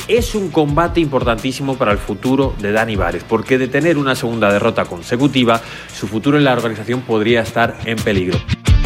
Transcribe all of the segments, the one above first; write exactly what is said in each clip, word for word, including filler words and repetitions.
Es un combate importantísimo para el futuro de Dani Vares, porque de tener una segunda derrota consecutiva, su futuro en la organización podría estar en peligro.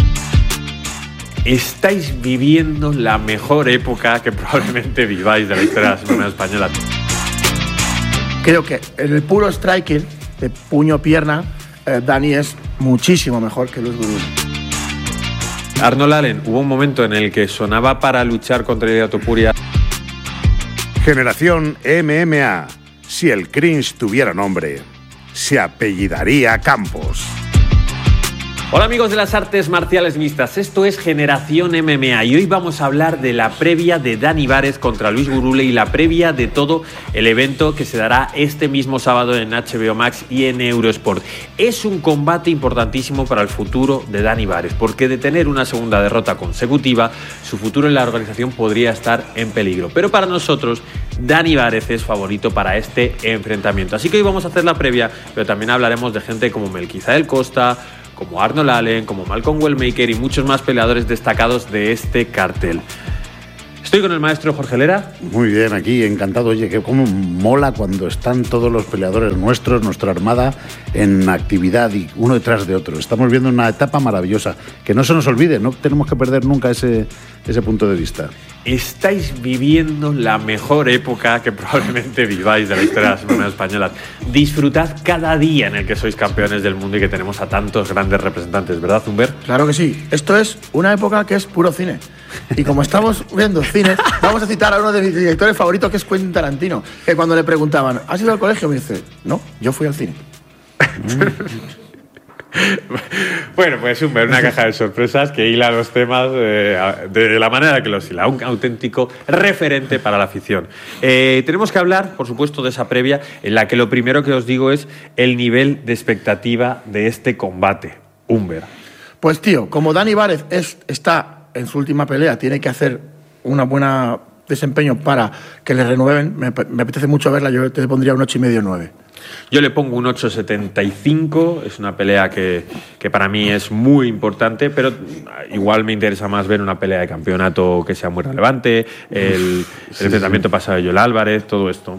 Estáis viviendo la mejor época que probablemente viváis de la historia de la M M A española. Creo que en el puro striking, de puño-pierna, eh, Dani es muchísimo mejor que Luis Gurule. Arnold Allen, hubo un momento en el que sonaba para luchar contra Ilia Topuria. Generación M M A. Si el cringe tuviera nombre, se apellidaría Campos. Hola amigos de las artes marciales mixtas, esto es Generación M M A y hoy vamos a hablar de la previa de Dani Vares contra Luis Gurule y la previa de todo el evento que se dará este mismo sábado en H B O Max y en Eurosport. Es un combate importantísimo para el futuro de Dani Vares, porque de tener una segunda derrota consecutiva, su futuro en la organización podría estar en peligro. Pero para nosotros, Dani Vares es favorito para este enfrentamiento. Así que hoy vamos a hacer la previa, pero también hablaremos de gente como Melquizael Costa, como Arnold Allen, como Malcolm Wellmaker y muchos más peleadores destacados de este cartel. Estoy con el maestro Jorge Lera. Muy bien, aquí, encantado. Oye, que cómo mola cuando están todos los peleadores nuestros, nuestra armada, en actividad y uno detrás de otro. Estamos viendo una etapa maravillosa. Que no se nos olvide, no tenemos que perder nunca ese, ese punto de vista. Estáis viviendo la mejor época que probablemente viváis de la historia de las M M A españolas. Disfrutad cada día en el que sois campeones del mundo y que tenemos a tantos grandes representantes, ¿verdad, Zumber? Claro que sí. Esto es una época que es puro cine. Y como estamos viendo cine, vamos a citar a uno de mis directores favoritos, que es Quentin Tarantino, que cuando le preguntaban, ¿has ido al colegio? Me dice, no, yo fui al cine. Bueno, pues Zumber, una caja de sorpresas que hila los temas de, de la manera que los hila. Un auténtico referente para la afición. Eh, tenemos que hablar, por supuesto, de esa previa en la que lo primero que os digo es el nivel de expectativa de este combate. Zumber. Pues tío, como Dani Vares es, está en su última pelea, tiene que hacer una buena desempeño para que le renueven, me, me apetece mucho verla, yo te pondría un ocho y medio nueve. Yo le pongo un ocho setenta y cinco, es una pelea que, que para mí es muy importante, pero igual me interesa más ver una pelea de campeonato que sea muy relevante, el, sí, el enfrentamiento sí. pasado de Joel Álvarez, todo esto.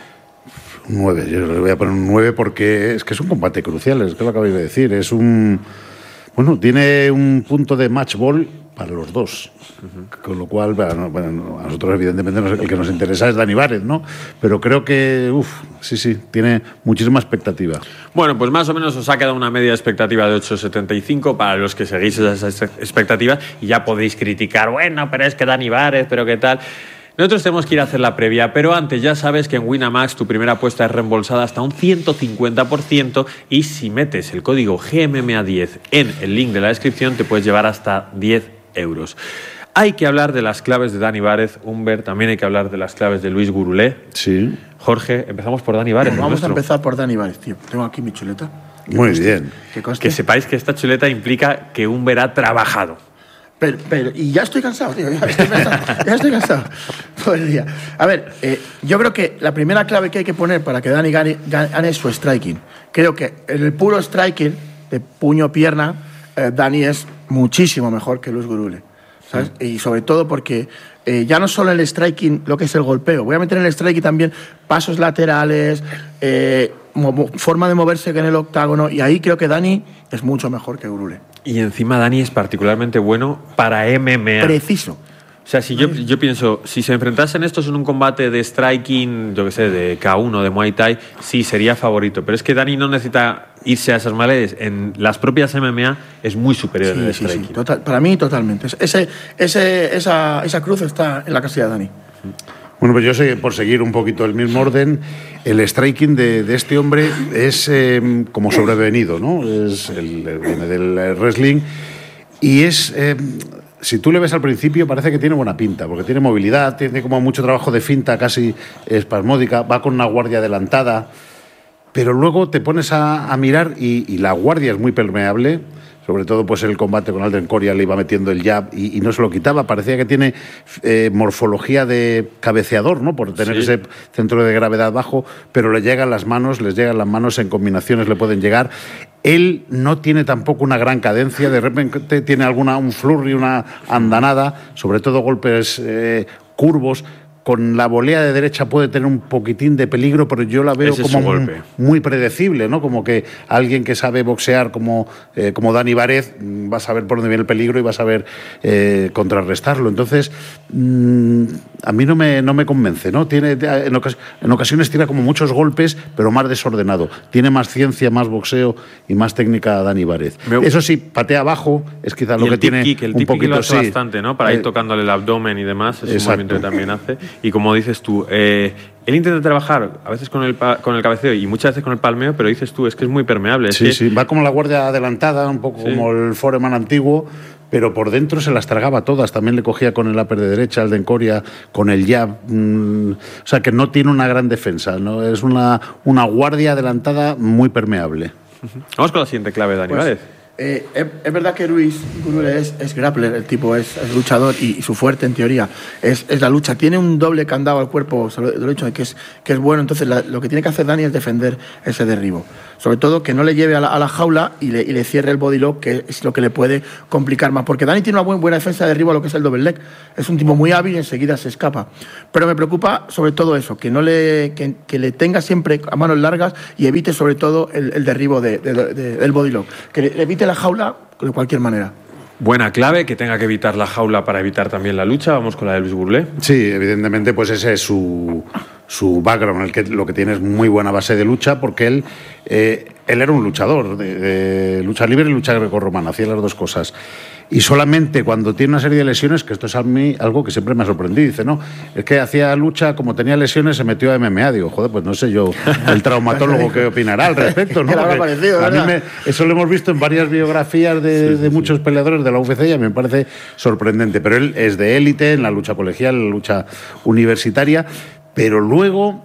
Un nueve, yo le voy a poner un nueve porque es que es un combate crucial, es que lo acabáis de decir, es un... Bueno, tiene un punto de match ball para los dos, uh-huh. Con lo cual, bueno, bueno, a nosotros evidentemente el que nos interesa es Dani Vares, ¿no? Pero creo que, uff, sí, sí, tiene muchísima expectativa. Bueno, pues más o menos os ha quedado una media expectativa de ocho setenta y cinco para los que seguís esas expectativas y ya podéis criticar, bueno, pero es que Dani Vares, pero qué tal... Nosotros tenemos que ir a hacer la previa, pero antes ya sabes que en Winamax tu primera apuesta es reembolsada hasta un ciento cincuenta por ciento y si metes el código G M M A diez en el link de la descripción te puedes llevar hasta diez euros. Hay que hablar de las claves de Dani Vares, Zumber, también hay que hablar de las claves de Luis Gurule. Sí. Jorge, empezamos por Dani Vares. Vamos a empezar por Dani Vares, tío. Tengo aquí mi chuleta. Muy coste? bien. Que sepáis que esta chuleta implica que Zumber ha trabajado. Pero, pero, y ya estoy cansado, tío, ya estoy cansado, ya estoy cansado todo el día. A ver, eh, yo creo que la primera clave que hay que poner para que Dani gane, gane es su striking. Creo que en el puro striking, de puño-pierna, eh, Dani es muchísimo mejor que Luis Gurule, ¿sabes? Sí. Y sobre todo porque eh, ya no solo el striking, lo que es el golpeo, voy a meter en el striking también pasos laterales, eh, mo- forma de moverse en el octágono, y ahí creo que Dani es mucho mejor que Gurule. Y encima Dani es particularmente bueno para M M A. Preciso. O sea, si yo, yo pienso, si se enfrentasen estos en un combate de striking, yo qué sé, de K uno, de Muay Thai, sí, sería favorito. Pero es que Dani no necesita irse a esas maledes. En las propias M M A es muy superior sí, en el sí, striking. Sí, total, para mí, totalmente. Ese, ese, esa, esa cruz está en la casilla de Dani. Bueno, pues yo sé, por seguir un poquito el mismo orden, el striking de, de este hombre es eh, como sobrevenido, ¿no? Es el, viene del wrestling y es... Eh, si tú le ves al principio parece que tiene buena pinta, porque tiene movilidad, tiene como mucho trabajo de finta casi espasmódica, va con una guardia adelantada, pero luego te pones a, a mirar y, y la guardia es muy permeable. Sobre todo pues el combate con Alden Coria le iba metiendo el jab y, y no se lo quitaba. Parecía que tiene eh, morfología de cabeceador, ¿no? Por tener sí. ese centro de gravedad bajo, pero le llegan las manos, les llegan las manos, en combinaciones le pueden llegar. Él no tiene tampoco una gran cadencia, de repente tiene alguna un flurry, una andanada, sobre todo golpes eh, curvos, con la volea de derecha puede tener un poquitín de peligro, pero yo la veo Ese como muy, muy predecible, ¿no? Como que alguien que sabe boxear como, eh, como Dani Varez va a saber por dónde viene el peligro y va a saber eh, contrarrestarlo. Entonces, mmm, a mí no me, no me convence, ¿no? Tiene, en, ocas en ocasiones tira como muchos golpes, pero más desordenado. Tiene más ciencia, más boxeo y más técnica Dani Varez. Me... Eso sí, patea abajo, es quizás lo que tiene kick, el un poquito, lo hace sí, bastante, ¿no? Para eh, ir tocándole el abdomen y demás, es exacto. un movimiento que también hace. Y como dices tú, eh, él intenta trabajar a veces con el, con el cabeceo y muchas veces con el palmeo, pero dices tú, es que es muy permeable. Es sí, que... sí, va como la guardia adelantada, un poco sí. como el Foreman antiguo, pero por dentro se las tragaba todas. También le cogía con el upper de derecha, el de Encoria, con el jab. Mmm, o sea, que no tiene una gran defensa, ¿no? Es una, una guardia adelantada muy permeable. Uh-huh. Vamos con la siguiente clave, Dani, pues, ¿vale? Eh, es, es verdad que Ruiz Gurule es, es grappler, el tipo es, es luchador y, y su fuerte en teoría es, es la lucha. Tiene un doble candado al cuerpo, se lo, lo he dicho, que es, que es bueno. Entonces la, lo que tiene que hacer Dani es defender ese derribo. Sobre todo que no le lleve a la, a la jaula y le, y le cierre el body lock, que es lo que le puede complicar más. Porque Dani tiene una buena, buena defensa de derribo a lo que es el double leg. Es un tipo muy hábil y enseguida se escapa. Pero me preocupa sobre todo eso, que no le, que, que le tenga siempre a manos largas y evite sobre todo el, el derribo de, de, de, del body lock. Que le evite la jaula de cualquier manera. Buena clave, que tenga que evitar la jaula para evitar también la lucha. Vamos con la de Luis Gurule. Sí, evidentemente, pues ese es su, su background, el que lo que tiene es muy buena base de lucha, porque él, eh, él era un luchador de, de lucha libre y lucha grecorromana, hacía las dos cosas. Y solamente cuando tiene una serie de lesiones, que esto es a mí algo que siempre me ha sorprendido, dice, no, es que hacía lucha, como tenía lesiones, se metió a M M A. Digo, joder, pues no sé yo, el traumatólogo qué opinará al respecto, ¿no? Porque parecido, a mí me, eso lo hemos visto en varias biografías de, sí, sí, de muchos sí. peleadores de la U F C y a mí me parece sorprendente. Pero él es de élite en la lucha colegial, en la lucha universitaria, pero luego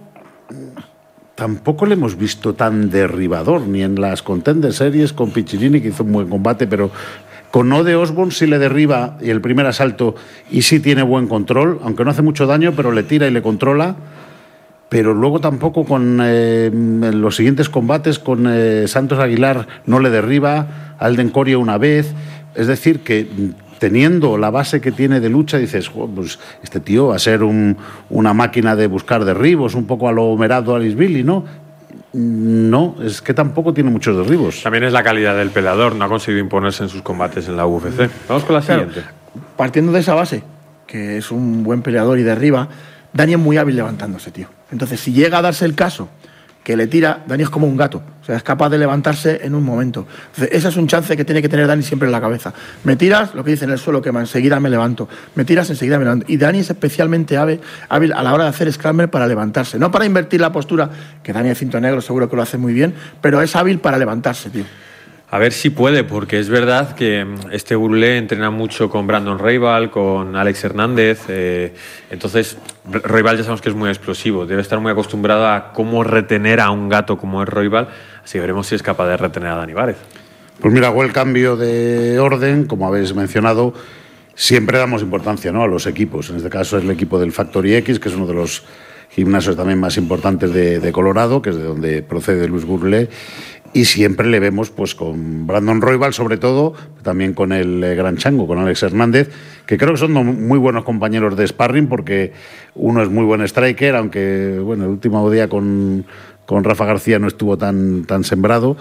tampoco le hemos visto tan derribador, ni en las Contender Series con Piccinini, que hizo un buen combate, pero con Ode Osborne sí le derriba y el primer asalto y sí tiene buen control, aunque no hace mucho daño, pero le tira y le controla. Pero luego tampoco con eh, en los siguientes combates con eh, Santos Aguilar no le derriba, Alden Coria una vez. Es decir, que teniendo la base que tiene de lucha, dices, pues este tío va a ser un, una máquina de buscar derribos, un poco a lo Merado Alisvili, ¿no? No, es que tampoco tiene muchos derribos. También es la calidad del peleador, no ha conseguido imponerse en sus combates en la U F C. Vamos con la siguiente. Claro, partiendo de esa base, que es un buen peleador y derriba, Dani es muy hábil levantándose, tío. Entonces, si llega a darse el caso que le tira, Dani es como un gato, o sea, es capaz de levantarse en un momento. Entonces, ese es un chance que tiene que tener Dani siempre en la cabeza. Me tiras, lo que dice en el suelo quema, enseguida me levanto. Me tiras, enseguida me levanto. Y Dani es especialmente hábil a la hora de hacer scramble para levantarse. No para invertir la postura, que Dani es cinto negro, seguro que lo hace muy bien, pero es hábil para levantarse, tío. A ver si puede, porque es verdad que este Gurule entrena mucho con Brandon Royval, con Alex Hernández. Eh, entonces, Royval ya sabemos que es muy explosivo. Debe estar muy acostumbrado a cómo retener a un gato como es Royval. Así que veremos si es capaz de retener a Dani Varez. Pues mira, hago el cambio de orden, como habéis mencionado. Siempre damos importancia, ¿no?, a los equipos. En este caso es el equipo del Factory X, que es uno de los gimnasios también más importantes de, de Colorado, que es de donde procede Luis Gurule. Y siempre le vemos pues con Brandon Royval, sobre todo, también con el eh, Gran Chango, con Alex Hernández, que creo que son muy buenos compañeros de sparring, porque uno es muy buen striker, aunque bueno, el último día con, con Rafa García no estuvo tan, tan sembrado.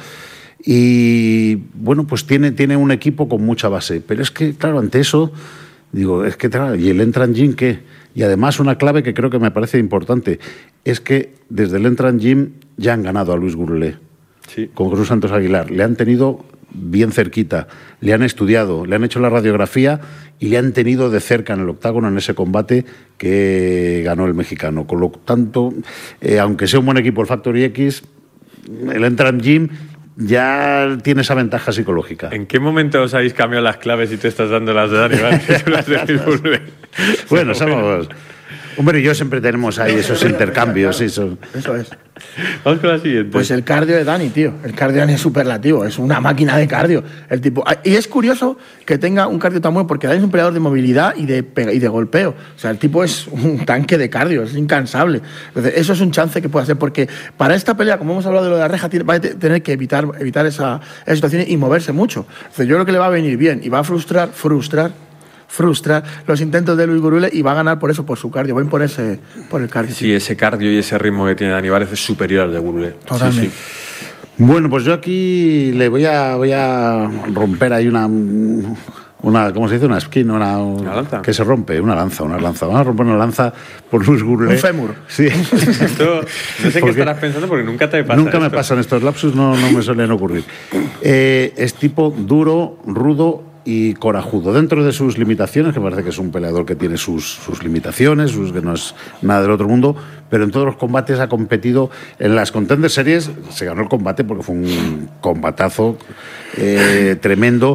Y bueno, pues tiene, tiene un equipo con mucha base. Pero es que, claro, ante eso, digo, es que, ¿y el Entran Gym qué? Y además una clave que creo que me parece importante, es que desde el Entran Gym ya han ganado a Luis Gurule. Sí. Con Jesús Santos Aguilar, le han tenido bien cerquita, le han estudiado, le han hecho la radiografía y le han tenido de cerca en el octágono en ese combate que ganó el mexicano. Con lo tanto, eh, aunque sea un buen equipo el Factory X, el Entran Gym ya tiene esa ventaja psicológica. ¿En qué momento os habéis cambiado las claves y tú estás dando las de Dani Varez y las de Luis Gurule? Bueno, somos... Hombre, y yo siempre tenemos ahí esos intercambios. Eso, eso es. Vamos con la siguiente. Pues el cardio de Dani, tío. El cardio de Dani es superlativo. Es una máquina de cardio. El tipo... Y es curioso que tenga un cardio tan bueno, porque Dani es un peleador de movilidad y de, y de golpeo. O sea, el tipo es un tanque de cardio. Es incansable. Entonces, eso es un chance que puede hacer, porque para esta pelea, como hemos hablado de lo de la reja, va a tener que evitar, evitar esa, esa situación y moverse mucho. Entonces, yo creo que le va a venir bien y va a frustrar, frustrar frustrar los intentos de Luis Gurule y va a ganar por eso, por su cardio. Voy por ese, por el cardio. Sí, ese cardio y ese ritmo que tiene Dani Vares es superior al de Gurule. Totalmente. Sí, sí. Bueno, pues yo aquí le voy a, voy a romper ahí una... Una, ¿cómo se dice? Una skin, una, una lanza. Que se rompe, una lanza, una lanza. Vamos a romper una lanza por Luis Gurule. Un fémur. Sí. Esto, no sé porque qué estarás pensando porque nunca te pasa. Nunca esto. me pasan estos lapsus, no, no me suelen ocurrir. Eh, es tipo duro, rudo y corajudo. Dentro de sus limitaciones, que parece que es un peleador que tiene sus, sus limitaciones, sus, que no es nada del otro mundo, pero en todos los combates ha competido. En las Contender Series se ganó el combate porque fue un combatazo eh, tremendo.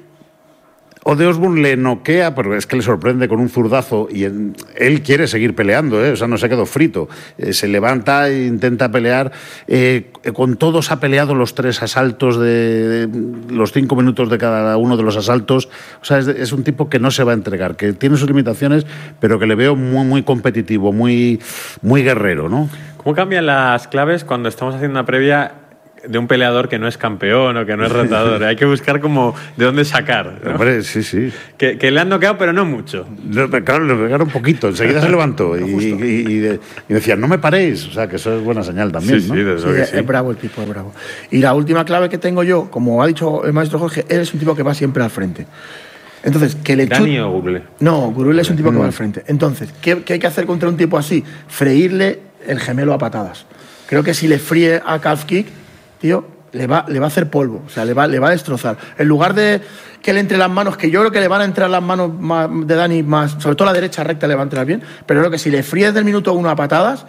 Ode Osbourne le noquea, pero es que le sorprende con un zurdazo y en, él quiere seguir peleando, ¿eh? O sea, no se quedó frito. Eh, se levanta e intenta pelear. Eh, con todos ha peleado los tres asaltos, de, de los cinco minutos de cada uno de los asaltos. O sea, es, es un tipo que no se va a entregar, que tiene sus limitaciones, pero que le veo muy, muy competitivo, muy, muy guerrero, ¿no? ¿Cómo cambian las claves cuando estamos haciendo una previa de un peleador que no es campeón o que no es retador? Hay que buscar como de dónde sacar, ¿no? Hombre, sí, sí. Que, que le han noqueado, pero no mucho. Claro, le pegaron un poquito, enseguida se levantó y, y, y, de, y decía, no me paréis. O sea, que eso es buena señal también, sí, ¿no? Sí, desde sí, luego que es, sí. es bravo el tipo, es bravo. Y la última clave que tengo yo, como ha dicho el maestro Jorge, él es un tipo que va siempre al frente. Entonces, que le ¿Dani o Gurule? No, Gurule es un tipo que va al frente. Entonces, ¿qué, ¿qué hay que hacer contra un tipo así? Freírle el gemelo a patadas. Creo que si le fríe a calf kick, tío, le va, le va a hacer polvo, o sea, le va, le va a destrozar. En lugar de que le entre las manos, que yo creo que le van a entrar las manos más de Dani más, sobre todo la derecha recta le va a entrar bien, pero creo que si le fríes del minuto uno a patadas,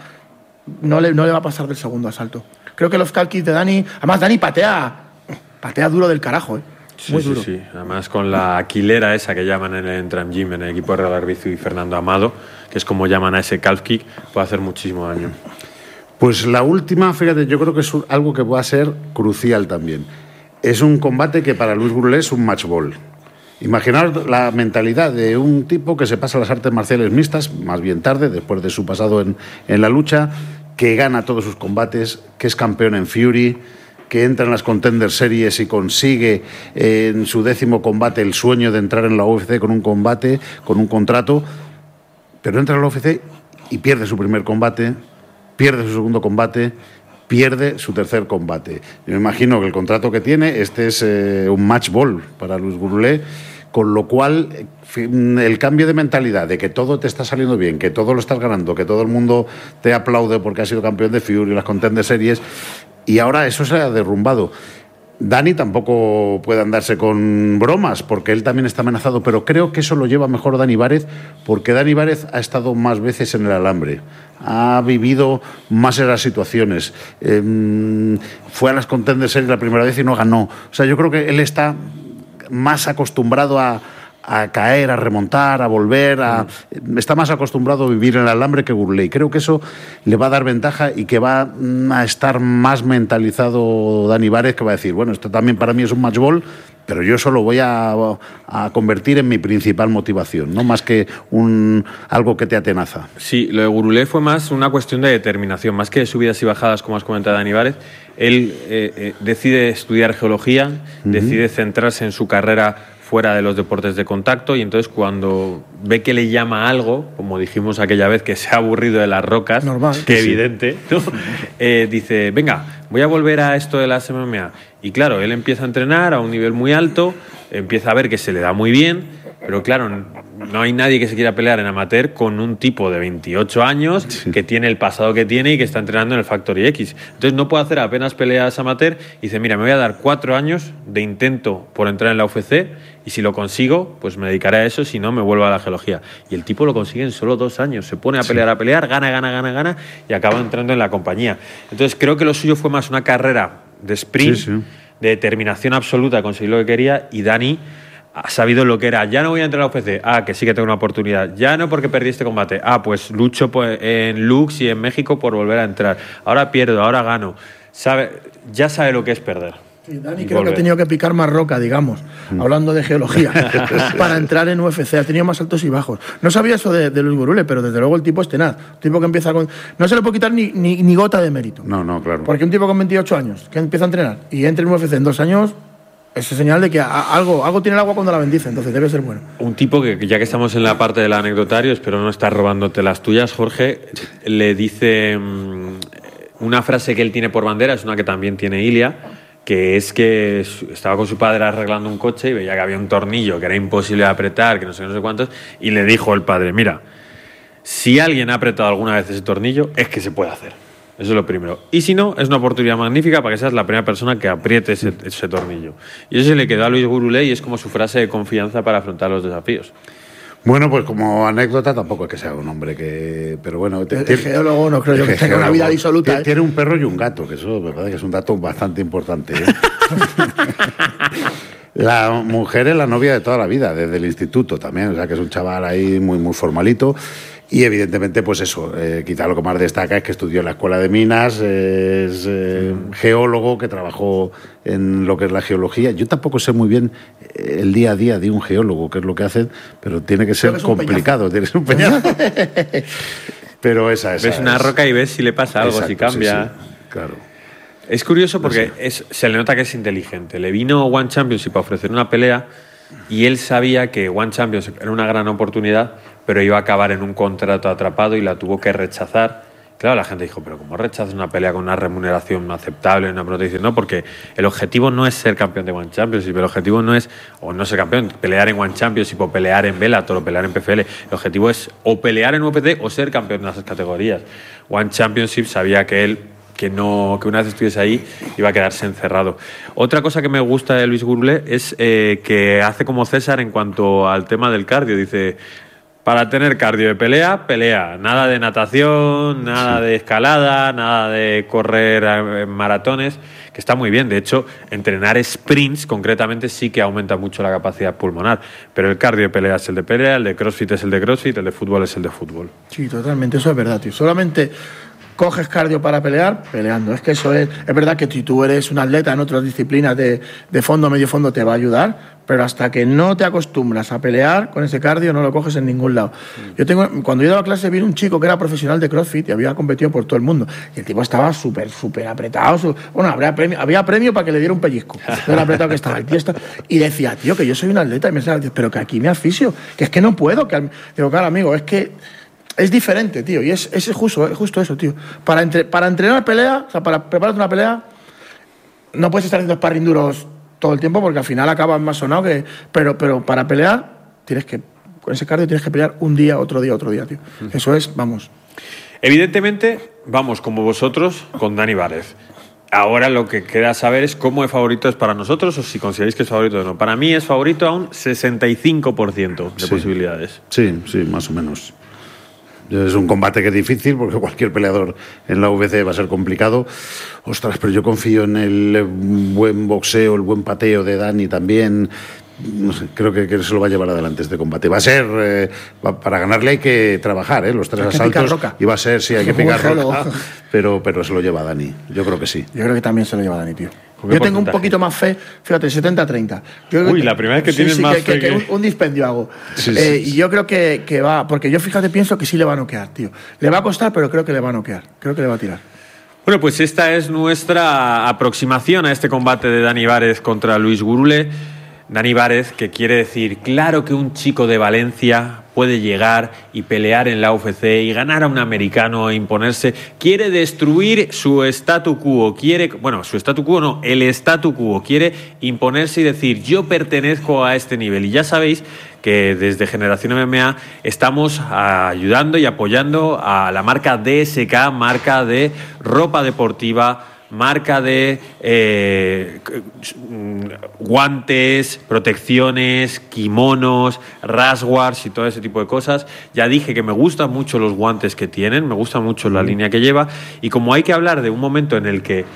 no le, no le va a pasar del segundo asalto. Creo que los calf kicks de Dani, además Dani patea, patea duro del carajo, ¿eh? Sí, Muy sí, duro. sí. Además con la aquilera esa que llaman en el Entram Gym, en el equipo de Real Arbizu y Fernando Amado, que es como llaman a ese calf kick, puede hacer muchísimo daño. Pues la última, fíjate, yo creo que es algo que va a ser crucial también. Es un combate que para Luis Gurule es un match ball. Imaginaos la mentalidad de un tipo que se pasa a las artes marciales mixtas, más bien tarde, después de su pasado en, en la lucha, que gana todos sus combates, que es campeón en Fury, que entra en las Contender Series y consigue eh, en su décimo combate el sueño de entrar en la U F C con un combate, con un contrato, pero entra en la U F C y pierde su primer combate, pierde su segundo combate, pierde su tercer combate. Yo me imagino que el contrato que tiene, este es eh, un match ball para Luis Gurule, con lo cual el cambio de mentalidad, de que todo te está saliendo bien, que todo lo estás ganando, que todo el mundo te aplaude porque has sido campeón de Fury, las Contender Series, y ahora eso se ha derrumbado. Dani tampoco puede andarse con bromas, porque él también está amenazado, pero creo que eso lo lleva mejor Dani Vares, porque Dani Vares ha estado más veces en el alambre, ha vivido más esas situaciones, eh, fue a las Contender Series la primera vez y no ganó. O sea, yo creo que él está más acostumbrado a, a caer, a remontar, a volver, a, está más acostumbrado a vivir en el alambre que Gurule, y creo que eso le va a dar ventaja y que va a estar más mentalizado Dani Vares, que va a decir, bueno, esto también para mí es un match ball, pero yo eso lo voy a, a convertir en mi principal motivación, no más que un, algo que te atenaza. Sí, lo de Gurule fue más una cuestión de determinación, más que de subidas y bajadas, como has comentado Dani Vares. Él eh, eh, decide estudiar geología, uh-huh. decide centrarse en su carrera fuera de los deportes de contacto, y entonces cuando ve que le llama algo, como dijimos aquella vez, que se ha aburrido de las rocas, normal, que sí. evidente, ¿no? eh, dice, venga, voy a volver a esto de las M M A. Y claro, él empieza a entrenar a un nivel muy alto, empieza a ver que se le da muy bien, pero claro, no hay nadie que se quiera pelear en amateur con un tipo de veintiocho años sí. que tiene el pasado que tiene y que está entrenando en el Factory X. Entonces no puede hacer apenas peleas amateur y dice, mira, me voy a dar cuatro años de intento por entrar en la U F C y si lo consigo, pues me dedicaré a eso, si no, me vuelvo a la geología. Y el tipo lo consigue en solo dos años. Se pone a pelear, sí. a pelear, gana, gana, gana, gana y acaba entrando en la compañía. Entonces creo que lo suyo fue más una carrera de sprint, sí, sí. de determinación absoluta a conseguir lo que quería, y Dani ha sabido lo que era. Ya no voy a entrar a la U F C. Ah, que sí que tengo una oportunidad. Ya no porque perdí este combate. Ah, pues lucho en Lux y en México por volver a entrar. Ahora pierdo, ahora gano. Sabe, ya sabe lo que es perder. Sí, Dani creo volver. que ha tenido que picar más roca, digamos, mm. hablando de geología, para entrar en U F C. Ha tenido más altos y bajos. No sabía eso de, de Luis Gurule, pero desde luego el tipo es tenaz. Un tipo que empieza con... No se le puede quitar ni, ni, ni gota de mérito. No, no, claro. Porque un tipo con veintiocho años, que empieza a entrenar y entra en U F C en dos años... eso es señal de que algo, algo tiene el agua cuando la bendice, entonces debe ser bueno. Un tipo que, ya que estamos en la parte del anecdotario, espero no estar robándote las tuyas, Jorge, le dice mmm, una frase que él tiene por bandera, es una que también tiene Ilia, que es que estaba con su padre arreglando un coche y veía que había un tornillo que era imposible de apretar, que no sé, no sé cuántos, y le dijo el padre, mira, si alguien ha apretado alguna vez ese tornillo, es que se puede hacer. Eso es lo primero. Y si no, es una oportunidad magnífica para que seas la primera persona que apriete ese, ese tornillo. Y eso se le quedó a Luis Gurulé y es como su frase de confianza para afrontar los desafíos. Bueno, pues como anécdota tampoco es que sea un hombre que... Pero bueno... El, el geólogo no creo yo que tenga una vida disoluta. Tiene, ¿eh? tiene un perro y un gato, que eso me parece que es un dato bastante importante. ¿eh? La mujer es la novia de toda la vida, desde el instituto también, o sea que es un chaval ahí muy, muy formalito. Y evidentemente, pues eso, eh, quizá lo que más destaca es que estudió en la Escuela de Minas, eh, es eh, geólogo que trabajó en lo que es la geología. Yo tampoco sé muy bien el día a día de un geólogo, qué es lo que hacen, pero tiene que ser complicado. Tienes un peñazo. Pero esa, esa ves una es... roca y ves si le pasa algo, Exacto, si cambia. Sí, sí, claro. Es curioso porque es, se le nota que es inteligente. Le vino One Championship a ofrecer una pelea y él sabía que One Championship era una gran oportunidad, pero iba a acabar en un contrato atrapado y la tuvo que rechazar. Claro, la gente dijo, pero ¿cómo rechazas una pelea con una remuneración aceptable? Una protección? No, porque el objetivo no es ser campeón de One Championship, el objetivo no es, o no ser campeón, pelear en One Championship o pelear en Bellator o pelear en P F L. El objetivo es o pelear en U F C o ser campeón de esas categorías. One Championship sabía que él, que, no, que una vez estuviese ahí, iba a quedarse encerrado. Otra cosa que me gusta de Luis Gurulé es eh, que hace como César en cuanto al tema del cardio. Dice... Para tener cardio de pelea, pelea. Nada de natación, nada de escalada, nada de correr en maratones, que está muy bien. De hecho, entrenar sprints concretamente sí que aumenta mucho la capacidad pulmonar. Pero el cardio de pelea es el de pelea, el de crossfit es el de crossfit, el de fútbol es el de fútbol. Sí, totalmente, eso es verdad, tío. Solamente coges cardio para pelear, peleando. Es que eso es... Es verdad que si tú eres un atleta en otras disciplinas de, de fondo, medio fondo, te va a ayudar, pero hasta que no te acostumbras a pelear con ese cardio no lo coges en ningún lado. Yo tengo, cuando yo iba a clase vi un chico que era profesional de CrossFit y había competido por todo el mundo. Y el tipo estaba súper, súper apretado. Su, bueno, había premio, había premio para que le diera un pellizco. De lo apretado que estaba el tío. Está, y decía, tío, que yo soy un atleta. Y me decía, pero que aquí me asfixio, que es que no puedo. Que, digo, claro, amigo, es que es diferente, tío. Y es, es justo, es justo eso, tío. Para, entre, para entrenar pelea, o sea, para prepararte una pelea, no puedes estar haciendo sparring duros todo el tiempo porque al final acabas más sonado que... Pero, pero para pelear, tienes que... Con ese cardio tienes que pelear un día, otro día, otro día, tío. Uh-huh. Eso es, vamos. Evidentemente, vamos, como vosotros, con Dani Várez. Ahora lo que queda saber es cómo de favorito es para nosotros o si consideráis que es favorito o no. Para mí es favorito a un sesenta y cinco por ciento de sí. posibilidades. Sí, sí, más o menos. Es un combate que es difícil porque cualquier peleador en la U F C va a ser complicado. Ostras, pero yo confío en el buen boxeo, el buen pateo de Dani también. No sé, creo que, que se lo va a llevar adelante este combate. Va a ser, eh, va, para ganarle hay que trabajar, ¿eh? Los tres asaltos. Y va a ser, sí, hay que picar roca, pero, pero se lo lleva Dani. Yo creo que sí. Yo creo que también se lo lleva Dani, tío. Yo tengo un poquito más fe, fíjate, setenta a treinta. Uy, la primera vez que sí, tienes sí, más que, fe que, que... que un, un dispendio hago. Sí, eh, sí, y yo creo que, que va, porque yo fíjate, pienso que sí le va a noquear, tío. Le va a costar, pero creo que le va a noquear. Creo que le va a tirar. Bueno, pues esta es nuestra aproximación a este combate de Dani Várez contra Luis Gurulé. Dani Várez, que quiere decir, claro que un chico de Valencia puede llegar y pelear en la U F C y ganar a un americano e imponerse. Quiere destruir su statu quo, quiere, bueno, su statu quo no, el statu quo, quiere imponerse y decir, yo pertenezco a este nivel. Y ya sabéis que desde Generación M M A estamos ayudando y apoyando a la marca D S K, marca de ropa deportiva, marca de eh, guantes, protecciones, kimonos, rasguards y todo ese tipo de cosas. Ya dije que me gustan mucho los guantes que tienen, me gusta mucho la línea que lleva, y como hay que hablar de un momento en el que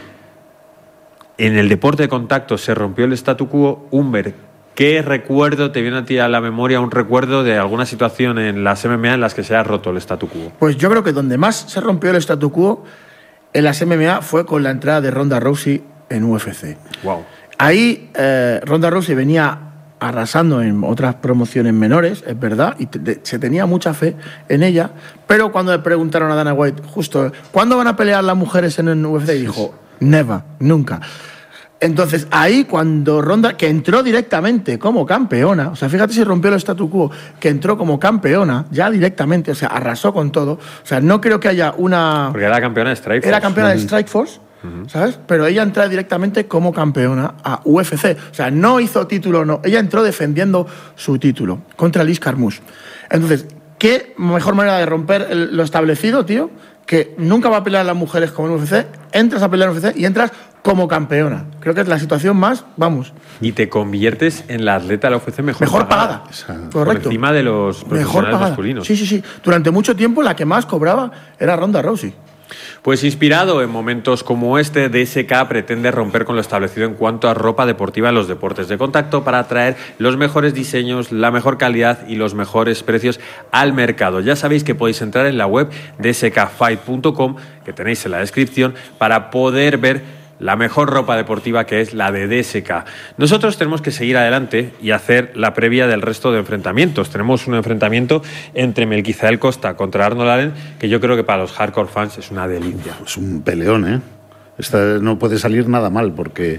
en el deporte de contacto se rompió el statu quo, Humber, ¿qué recuerdo te viene a ti a la memoria, un recuerdo de alguna situación en las M M A en las que se ha roto el statu quo? Pues yo creo que donde más se rompió el statu quo en las M M A fue con la entrada de Ronda Rousey en U F C. Wow. Ahí eh, Ronda Rousey venía arrasando en otras promociones menores, es verdad, y te, de, se tenía mucha fe en ella, pero cuando le preguntaron a Dana White, justo, ¿cuándo van a pelear las mujeres en el U F C? Y dijo, never, nunca. Entonces, ahí cuando Ronda, que entró directamente como campeona, o sea, fíjate si rompió el statu quo, que entró como campeona, ya directamente, o sea, arrasó con todo. O sea, no creo que haya una... Porque era campeona de Strikeforce. Era campeona de Strikeforce, uh-huh. ¿sabes? Pero ella entró directamente como campeona a U F C. O sea, no hizo título, no. Ella entró defendiendo su título contra Liz Carmouche. Entonces, ¿qué mejor manera de romper el, lo establecido, tío? Que nunca va a pelear a las mujeres como en U F C, entras a pelear en U F C y entras como campeona. Creo que es la situación más, vamos. Y te conviertes en la atleta de la U F C mejor, mejor pagada. pagada. Por Correcto. encima de los profesionales mejor pagada. masculinos. Sí, sí, sí. Durante mucho tiempo la que más cobraba era Ronda Rousey. Pues inspirado en momentos como este, D S K pretende romper con lo establecido en cuanto a ropa deportiva en los deportes de contacto para atraer los mejores diseños, la mejor calidad y los mejores precios al mercado. Ya sabéis que podéis entrar en la web d s k fight punto com, que tenéis en la descripción, para poder ver la mejor ropa deportiva, que es la de D S K. Nosotros tenemos que seguir adelante y hacer la previa del resto de enfrentamientos. Tenemos un enfrentamiento entre Melquizael Costa contra Arnold Allen, que yo creo que para los hardcore fans es una delicia. Es un peleón, ¿eh? Esta no puede salir nada mal, porque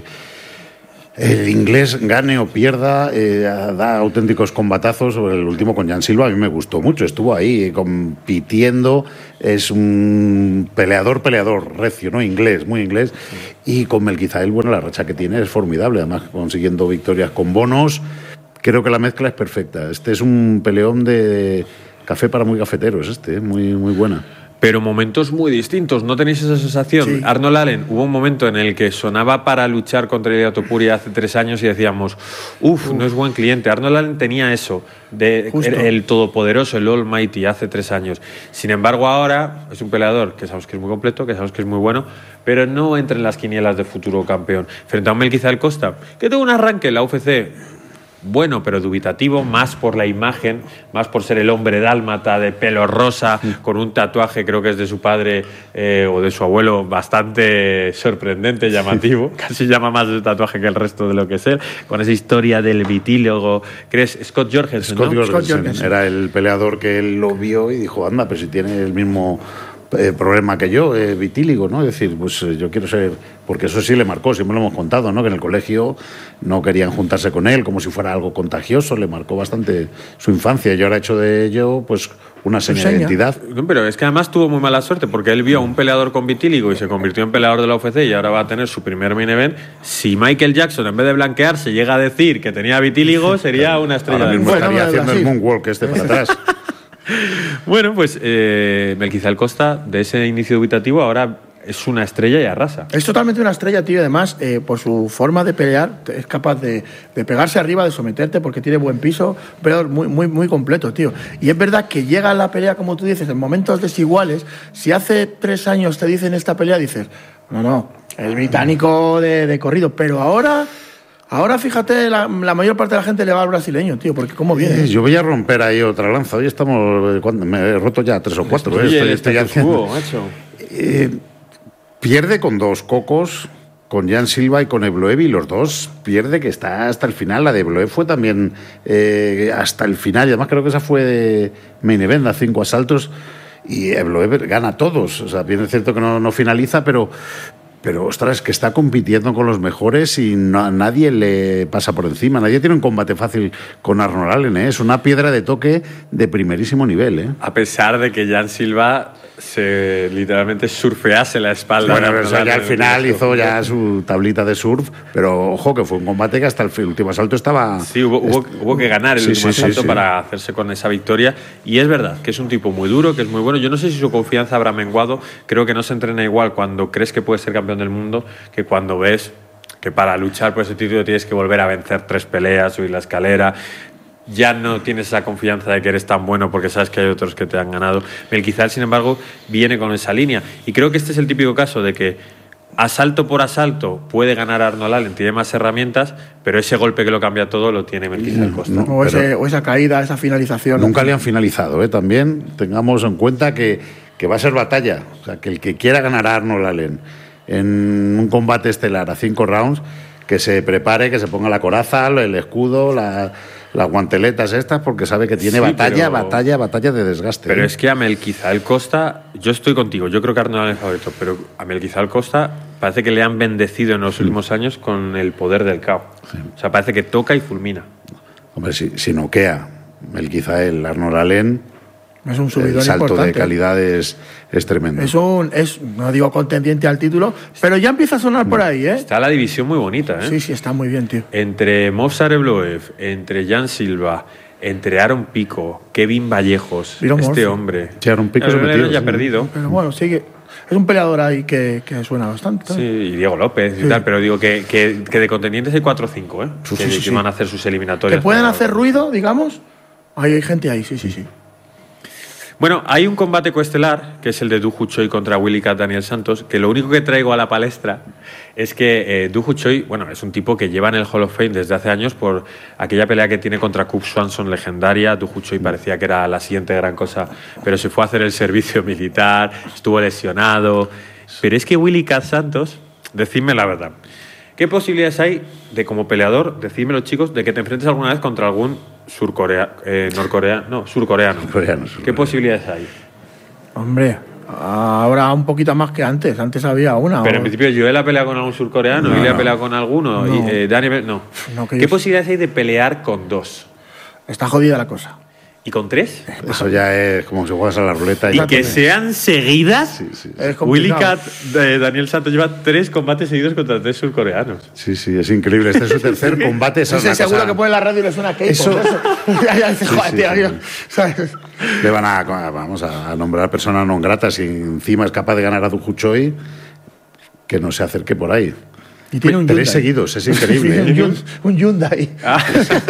el inglés, gane o pierda, eh, da auténticos combatazos. El último con Jan Silva a mí me gustó mucho, estuvo ahí compitiendo, es un peleador, peleador, recio, ¿no? Inglés, muy inglés. Y con Melquizael, bueno, la racha que tiene es formidable, además consiguiendo victorias con bonos. Creo que la mezcla es perfecta. Este es un peleón de café para muy cafeteros, este, muy, muy buena. Pero momentos muy distintos, ¿no tenéis esa sensación? Sí. Arnold Allen, hubo un momento en el que sonaba para luchar contra Ilia Topuria hace tres años y decíamos, uff, no es buen cliente. Arnold Allen tenía eso, de el, el todopoderoso, el almighty, hace tres años. Sin embargo, ahora es un peleador que sabemos que es muy completo, que sabemos que es muy bueno, pero no entra en las quinielas de futuro campeón. Frente a un Melquizael Costa, que tuvo un arranque en la U F C bueno, pero dubitativo, más por la imagen, más por ser el hombre dálmata de pelo rosa, sí. con un tatuaje, creo que es de su padre eh, o de su abuelo, bastante sorprendente, llamativo. Sí. Casi llama más de tatuaje que el resto de lo que es él, con esa historia del vitílogo. ¿Crees? Scott Jorgensen, Scott, ¿no? Jorgensen, Scott Jorgensen era el peleador que él lo vio y dijo, anda, pero si tiene el mismo Eh, problema que yo, eh, vitíligo, ¿no? Es decir, pues eh, yo quiero ser, porque eso sí le marcó, siempre lo hemos contado, ¿no? Que en el colegio no querían juntarse con él como si fuera algo contagioso, le marcó bastante su infancia y ahora ha hecho de ello, pues, una seña de identidad. Pero es que además tuvo muy mala suerte porque él vio a un peleador con vitíligo y se convirtió en peleador de la U F C y ahora va a tener su primer main event. Si Michael Jackson, en vez de blanquearse, llega a decir que tenía vitíligo, sería una estrella. Ahora mismo del estaría haciendo el moonwalk este para atrás. Bueno, pues eh, Melquizael Costa, de ese inicio dubitativo, ahora es una estrella y arrasa. Es totalmente una estrella, tío. Además, eh, por su forma de pelear, es capaz de, de pegarse arriba, de someterte, porque tiene buen piso, pero muy, muy, muy completo, tío. Y es verdad que llega a la pelea, como tú dices, en momentos desiguales. Si hace tres años te dicen esta pelea, dices, no, no, el británico de, de corrido. Pero ahora... Ahora, fíjate, la, la mayor parte de la gente le va al brasileño, tío, porque cómo viene. Eh, yo voy a romper ahí otra lanza. Hoy estamos... ¿cuándo? Me he roto ya tres o cuatro. Oye, eh, estoy, estoy haciendo... macho. Eh, pierde con dos cocos, con Jan Silva y con Evloev, y los dos pierde que está hasta el final. La de Evloev fue también eh, hasta el final, y además creo que esa fue de main event, a cinco asaltos, y Evloev gana a todos. O sea, bien es cierto que no, no finaliza, pero... Pero, ostras, que está compitiendo con los mejores y no, a nadie le pasa por encima. Nadie tiene un combate fácil con Arnold Allen, ¿eh? Es una piedra de toque de primerísimo nivel, ¿eh? A pesar de que Jan Silva se literalmente surfease la espalda. Bueno, pero eso ya al final hizo ya su tablita de surf, pero ojo que fue un combate que hasta el último asalto estaba... Sí, hubo, hubo, hubo que ganar el sí, último sí, asalto sí, sí. para hacerse con esa victoria. Y es verdad que es un tipo muy duro, que es muy bueno. Yo no sé si su confianza habrá menguado. Creo que no se entrena igual cuando crees que puedes ser campeón del mundo que cuando ves que para luchar por ese título tienes que volver a vencer tres peleas, subir la escalera. Ya no tienes esa confianza de que eres tan bueno porque sabes que hay otros que te han ganado. Melquizael, sin embargo, viene con esa línea. Y creo que este es el típico caso de que asalto por asalto puede ganar Arnold Allen, tiene más herramientas, pero ese golpe que lo cambia todo lo tiene Melquizael Costa. No, o, ese, o esa caída, esa finalización. Nunca le han finalizado, ¿eh? También tengamos en cuenta que, que va a ser batalla. O sea, que el que quiera ganar a Arnold Allen en un combate estelar a cinco rounds, que se prepare, que se ponga la coraza, el escudo, la, las guanteletas estas, porque sabe que tiene sí, batalla, pero, batalla, batalla de desgaste. Pero ¿eh? es que a Melquizael Costa, yo estoy contigo, yo creo que Arnold Allen es favorito, pero a Melquizael Costa parece que le han bendecido en los últimos años con el poder del K O. Sí. O sea, parece que toca y fulmina. Hombre, si, si noquea el quizá el Arnold Allen, es un subidón el salto importante. de calidad es, es tremendo. Es un, es, no digo contendiente al título, pero ya empieza a sonar por ahí, ¿eh? Está la división muy bonita, ¿eh? Sí, sí, está muy bien, tío. Entre Movsar Evloev, entre Jan Silva, entre Aaron Pico, Kevin Vallejos, Mira, este Morphy. hombre. Sí, Aaron Pico se metió, ya sí. perdido. Pero bueno, sigue. Es un peleador ahí que, que suena bastante. Sí, y Diego López Sí. y tal, pero digo que, que, que de contendientes hay cuatro o cinco, ¿eh? Sí, que, sí, sí, que sí. van a hacer sus eliminatorias. Que pueden para- hacer ruido, digamos. Ahí hay gente ahí, sí, sí, sí. Bueno, hay un combate coestelar, que es el de Du Choi contra Willy Cat Daniel Santos, que lo único que traigo a la palestra es que eh, Du Choi, bueno, es un tipo que lleva en el Hall of Fame desde hace años por aquella pelea que tiene contra Cub Swanson legendaria. Du Choi parecía que era la siguiente gran cosa, pero se fue a hacer el servicio militar, estuvo lesionado. Pero es que Willy Cat Santos, decidme la verdad, ¿qué posibilidades hay de, como peleador, decídmelo chicos, de que te enfrentes alguna vez contra algún surcorea, eh, norcoreano, no, surcoreano? Surcoreano, surcoreano. ¿Qué posibilidades hay? Hombre, ahora un poquito más que antes. Antes había una. Pero en ahora- principio Joel ha peleado con algún surcoreano, No, Billy ha no. peleado con alguno, No. y eh, Dani, no. No, que ¿Qué yo- posibilidades hay de pelear con dos? Está jodida la cosa. ¿Y con tres? Eso ya es como si juegas a la ruleta. ¿Y ya que te- sean seguidas? Sí, sí, Es Willy complicado. Cat, eh, Daniel Santos lleva tres combates seguidos contra tres surcoreanos. sí, sí, es increíble. Este es su tercer combate. Esa Sí, es sí, una seguro cosa- que pone la radio y le suena K-pop. Eso- Eso. Ya, ya dice, Sí, joder, sí, tío, sí. tío, ¿sabes? Le van a, vamos a nombrar personas no gratas y encima es capaz de ganar a Du Choi, que no se acerque por ahí. Y tiene un Tres Hyundai. seguidos, es increíble. Sí, ¿eh? un Hyun- un Hyundai. Ah.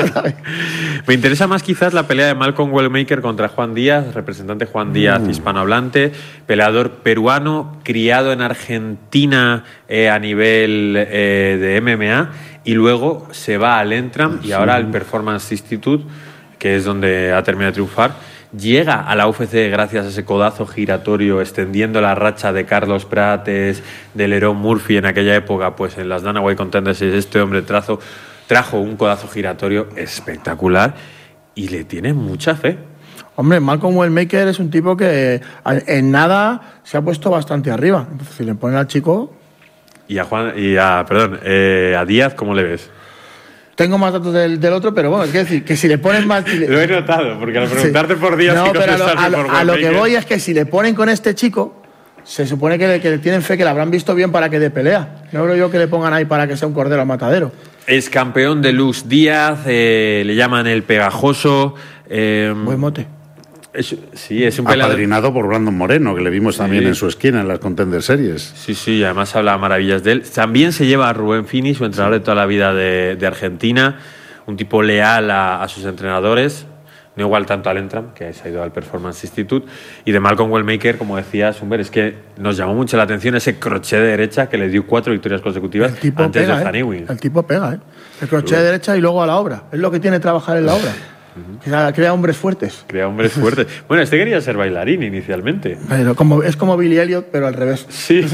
Me interesa más quizás la pelea de Malcolm Wellmaker contra Juan Díaz, representante Juan Díaz hispanohablante, peleador peruano, criado en Argentina eh, a nivel eh, de M M A, y luego se va al Entram y ahora al Performance Institute, que es donde ha terminado de triunfar. Llega a la U F C gracias a ese codazo giratorio, extendiendo la racha de Carlos Prates, de Lerón Murphy en aquella época, pues en las Dana White Contenders este hombre trazo, trajo un codazo giratorio espectacular y le tiene mucha fe. Hombre, Malcolm Wellmaker es un tipo que en nada se ha puesto bastante arriba. Entonces, si le ponen al chico... Y a Juan, y a, perdón, eh, a Díaz, ¿cómo le ves? Tengo más datos del, del otro, pero bueno, es decir, que si le ponen más... si le- Lo he notado, porque al Sí. preguntarte por Díaz No, y pero a lo, contestarme a lo- por a lo que Wellmaker. voy es que si le ponen con este chico, se supone que, le- que le tienen fe, que le habrán visto bien para que dé pelea. No creo yo que le pongan ahí para que sea un cordero al matadero. Es campeón de Luz Díaz, eh, le llaman el pegajoso. eh, Buen mote. es- sí, es un peleador. Apadrinado por Brandon Moreno, que le vimos también Sí. en su esquina en las Contender Series. Sí, sí, y además habla maravillas de él. También se lleva a Rubén Fini, su entrenador de toda la vida de, de Argentina, un tipo leal a, a sus entrenadores, no igual tanto al Entram, que se ha ido al Performance Institute, y de Malcolm Wellmaker, como decía Sumber, es que nos llamó mucho la atención ese crochet de derecha que le dio cuatro victorias consecutivas El tipo antes pega, de ¿eh? Zanewin. El tipo pega, ¿eh? El crochet de derecha y luego a la obra. Es lo que tiene trabajar en la obra. Crea, crea hombres fuertes. Crea hombres fuertes. Bueno, este quería ser bailarín inicialmente. Pero como, es como Billy Elliot, pero al revés. Sí.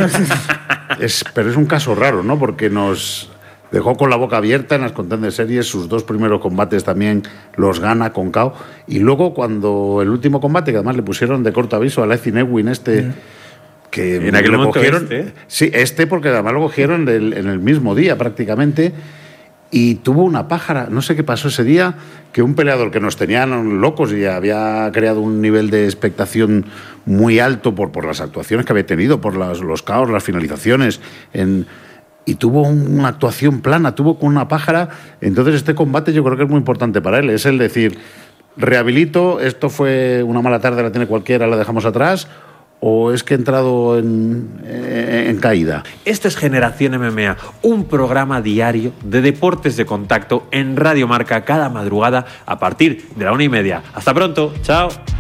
Es, pero es un caso raro, ¿no? Porque nos dejó con la boca abierta en las Contender Series, sus dos primeros combates también los gana con K O. Y luego cuando el último combate, que además le pusieron de corto aviso a Laci Newin, este... que En aquel lo momento cogieron, este. Sí, este porque además lo cogieron del- en el mismo día prácticamente. Y tuvo una pájara, no sé qué pasó ese día, que un peleador que nos tenían locos y había creado un nivel de expectación muy alto por, por las actuaciones que había tenido, por las, los caos, las finalizaciones, en, y tuvo una actuación plana, tuvo con una pájara. Entonces este combate yo creo que es muy importante para él, es el decir, rehabilito, esto fue una mala tarde, la tiene cualquiera, la dejamos atrás, o es que he entrado en, en, en caída. Esto es Generación M M A, un programa diario de deportes de contacto en Radio Marca cada madrugada a partir de la una y media. Hasta pronto, chao.